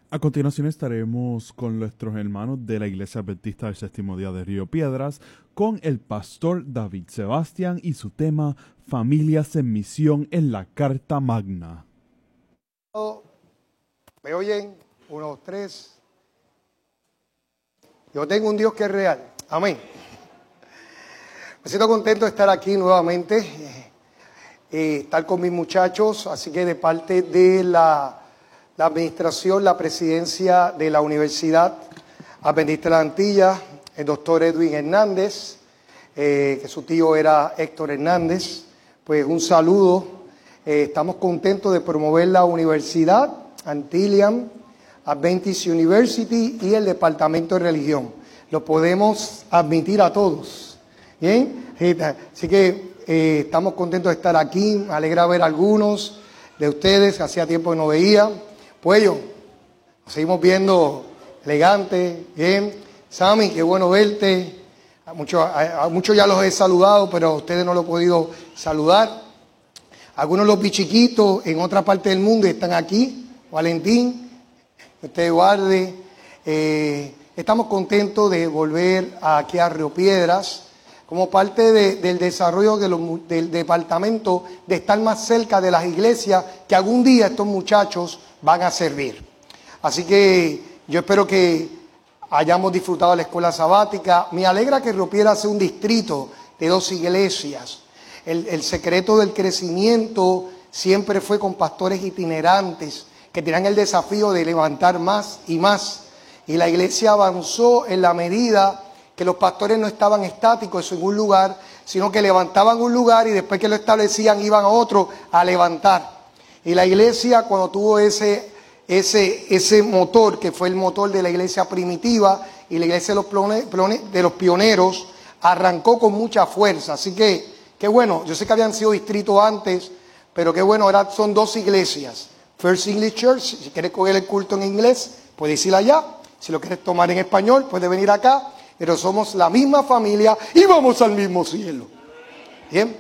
A continuación estaremos con nuestros hermanos de la Iglesia Adventista del Séptimo Día de Río Piedras, con el pastor David Sebastián y su tema Familias en Misión en la Carta Magna. ¿Me oyen? 1, 2, 3. Yo tengo un Dios que es real. Amén. Me siento contento de estar aquí nuevamente, estar con mis muchachos, así que de parte de la administración, la presidencia de la Universidad Adventista de la Antilla, el doctor Edwin Hernández, que su tío era Héctor Hernández, pues un saludo. Estamos contentos de promover la Universidad Antillian Adventist University y el Departamento de Religión. Lo podemos admitir a todos. ¿Bien? Así que estamos contentos de estar aquí. Me alegra ver a algunos de ustedes que hacía tiempo que no veía. Puello, nos seguimos viendo elegante, bien. Sammy, qué bueno verte. A muchos ya los he saludado, pero a ustedes no los he podido saludar. Algunos los vi chiquitos en otra parte del mundo y están aquí. Valentín, usted guarde. Estamos contentos de volver aquí a Río Piedras como parte del desarrollo del departamento, de estar más cerca de las iglesias que algún día estos muchachos van a servir. Así que yo espero que hayamos disfrutado de la escuela sabática. Me alegra que Río Piedras sea un distrito de 2 iglesias. El secreto del crecimiento siempre fue con pastores itinerantes que tenían el desafío de levantar más y más. Y la iglesia avanzó en la medida que los pastores no estaban estáticos en un lugar, sino que levantaban un lugar y después que lo establecían iban a otro a levantar. Y la iglesia, cuando tuvo ese motor, que fue el motor de la iglesia primitiva y la iglesia de los pioneros, arrancó con mucha fuerza. Así que, qué bueno, yo sé que habían sido distritos antes, pero qué bueno, ahora son 2 iglesias. First English Church, si quieres coger el culto en inglés, puedes ir allá. Si lo quieres tomar en español, puedes venir acá. Pero somos la misma familia y vamos al mismo cielo. Bien.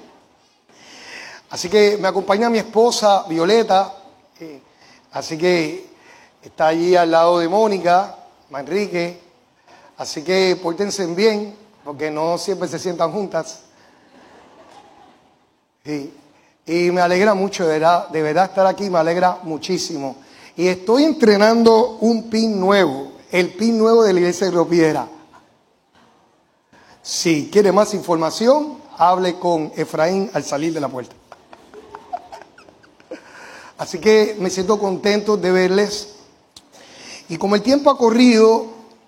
Así que me acompaña mi esposa Violeta. Así que está allí al lado de Mónica, Manrique. Así que pórtense bien, porque no siempre se sientan juntas. Sí. Y me alegra mucho, de verdad estar aquí, me alegra muchísimo. Y estoy entrenando un pin nuevo, el pin nuevo de la iglesia de Río Piedras. Si quiere más información, hable con Efraín al salir de la puerta. Así que me siento contento de verles. Y como el tiempo ha corrido,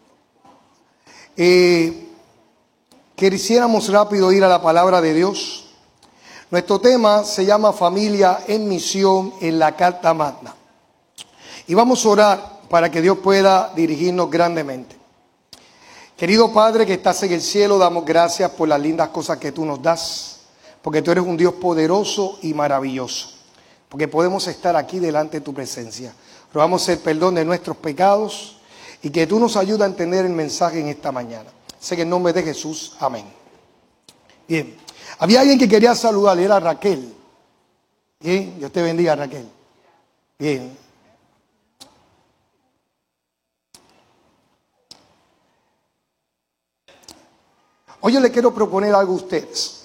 quisiéramos rápido ir a la palabra de Dios. Nuestro tema se llama Familia en Misión en la Carta Magna. Y vamos a orar para que Dios pueda dirigirnos grandemente. Querido Padre que estás en el cielo, damos gracias por las lindas cosas que tú nos das, porque tú eres un Dios poderoso y maravilloso, porque podemos estar aquí delante de tu presencia. Rogamos el perdón de nuestros pecados y que tú nos ayudes a entender el mensaje en esta mañana. Sé que en nombre de Jesús, amén. Bien, había alguien que quería saludarle, era Raquel. Bien, Dios te bendiga, Raquel. Bien. Hoy yo le quiero proponer algo a ustedes.